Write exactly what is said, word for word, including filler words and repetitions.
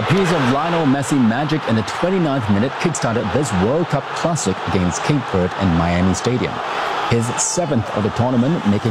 piece of Lionel Messi magic in the twenty-ninth minute kickstarted this World Cup Classic against Cape Verde in Miami Stadium. His seventh of the tournament, making